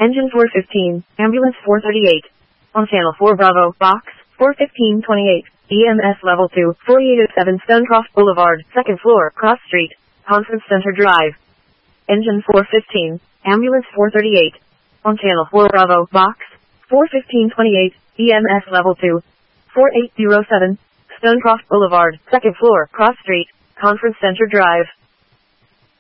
Engine 415, Ambulance 438. On Channel 4 Bravo, Box 41528. EMS Level 2, 4807 Stonecroft Boulevard, 2nd floor, Cross Street, Conference Center Drive. Engine 415, Ambulance 438. On Channel 4 Bravo, Box 41528. EMS Level 2, 4807 Stonecroft Boulevard, 2nd floor, Cross Street, Conference Center Drive.